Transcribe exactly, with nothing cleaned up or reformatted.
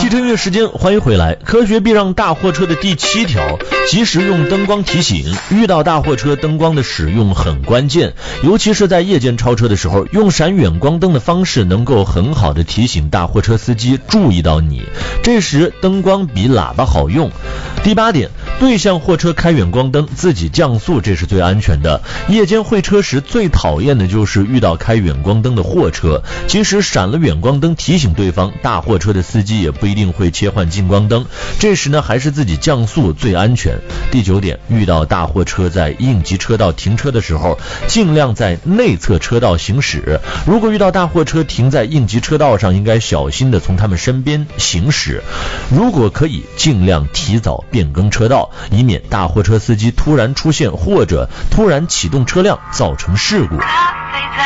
汽车音乐时间，欢迎回来。科学避让大货车的第七条，及时用灯光提醒。遇到大货车，灯光的使用很关键，尤其是在夜间超车的时候，用闪远光灯的方式能够很好的提醒大货车司机注意到你，这时灯光比喇叭好用。第八点，对向货车开远光灯，自己降速，这是最安全的。夜间会车时最讨厌的就是遇到开远光灯的货车，即使闪了远光灯提醒对方，大货车的司机也不一定会切换近光灯，这时呢还是自己降速最安全。第九点，遇到大货车在应急车道停车的时候，尽量在内侧车道行驶。如果遇到大货车停在应急车道上，应该小心的从他们身边行驶，如果可以尽量提早变更车道，以免大货车司机突然出现或者突然启动车辆造成事故。